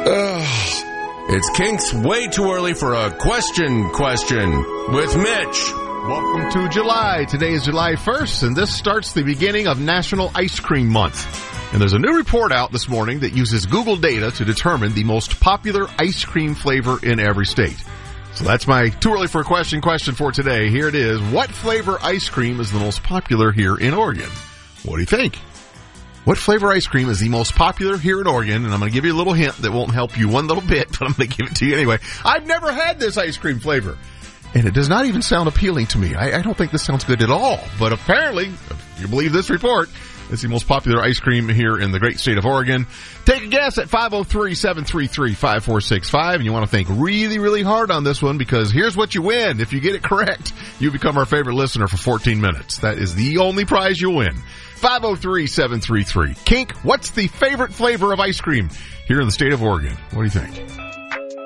It's Kink's way too early for a question with Mitch. Welcome to July. Today is July 1st, and this starts the beginning of National Ice Cream Month. And there's a new report out this morning that uses Google data to determine the most popular ice cream flavor in every state. So that's my too early for a question for today. Here it is. What flavor ice cream is the most popular here in Oregon? What do you think? What flavor ice cream is the most popular here in Oregon? And I'm going to give you a little hint that won't help you one little bit, but I'm going to give it to you anyway. I've never had this ice cream flavor, and it does not even sound appealing to me. I don't think this sounds good at all. But apparently, if you believe this report, it's the most popular ice cream here in the great state of Oregon. Take a guess at 503-733-5465, and you want to think really, really hard on this one, because here's what you win. If you get it correct, you become our favorite listener for 14 minutes. That is the only prize you'll win. 503-733. Kink, what's the favorite flavor of ice cream here in the state of Oregon? What do you think?